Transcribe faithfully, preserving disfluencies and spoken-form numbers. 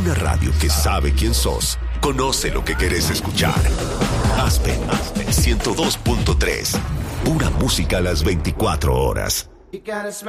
Una radio que sabe quién sos, conoce lo que querés escuchar. Aspen, ciento dos punto tres. Pura música a las veinticuatro horas.